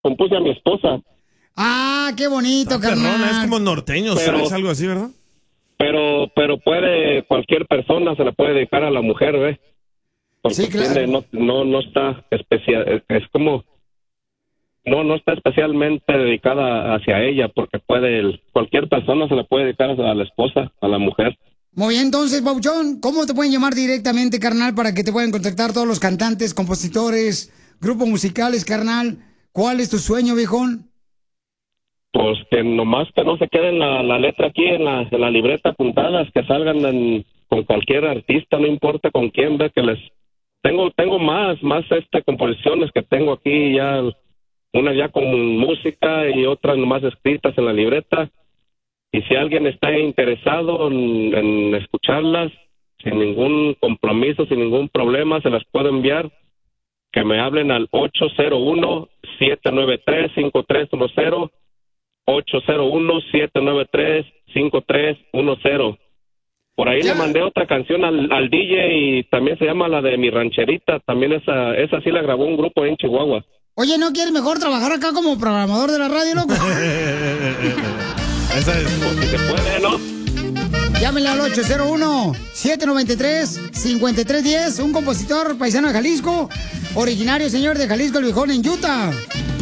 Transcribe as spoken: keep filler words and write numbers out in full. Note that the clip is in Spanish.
compuse a mi esposa. Ah, qué bonito, carnal. Perrona, es como norteño, Pero- ¿sabes? Algo así, ¿verdad? Pero, pero puede, cualquier persona se la puede dedicar a la mujer, ¿ves? Porque Sí, claro. tiene- no, no, no está especial, es, es como, no, no está especialmente dedicada hacia ella, porque puede, el- cualquier persona se la puede dedicar a la esposa, a la mujer. Muy bien, entonces, Papuchón, ¿cómo te pueden llamar directamente, carnal, para que te puedan contactar todos los cantantes, compositores, grupos musicales, carnal? ¿Cuál es tu sueño, viejón? Pues que nomás que no se quede la, la letra aquí en la, en la libreta apuntadas, que salgan en- con cualquier artista, no importa con quién, ve que les tengo tengo más más este composiciones que tengo aquí ya, una ya con música y otras nomás escritas en la libreta, y si alguien está interesado en, en escucharlas sin ningún compromiso, sin ningún problema, se las puedo enviar, que me hablen al ocho cero uno, siete nueve tres, cinco tres uno cero, ocho cero uno, siete nueve tres, cinco tres uno cero. Por ahí Ya. le mandé otra canción al, al D J y también se llama la de Mi Rancherita. También esa esa sí la grabó un grupo en Chihuahua. Oye, ¿no quieres mejor trabajar acá como programador de la radio, loco? Esa es. Si se puede, ¿no? Llámenle al ocho cero uno, siete nueve tres, cinco tres uno cero, un compositor paisano de Jalisco, originario, señor, de Jalisco, el viejón, en Utah.